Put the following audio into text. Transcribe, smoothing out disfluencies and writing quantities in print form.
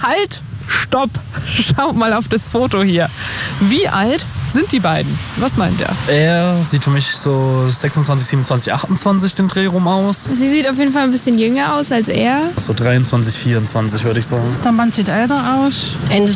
Halt! Stopp! Schaut mal auf das Foto hier. Wie alt sind die beiden? Was meint er? Er sieht für mich so 26, 27, 28 den Dreh rum aus. Sie sieht auf jeden Fall ein bisschen jünger aus als er. So 23, 24 würde ich sagen. Der Mann sieht älter aus. Ende